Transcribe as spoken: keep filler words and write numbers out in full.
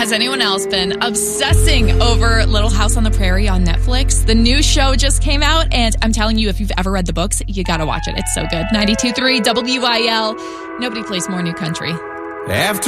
Has anyone else been obsessing over Little House on the Prairie on Netflix? The new show just came out, and I'm telling you, if you've ever read the books, you gotta watch it. It's so good. ninety-two point three W I L. Nobody plays more new country. After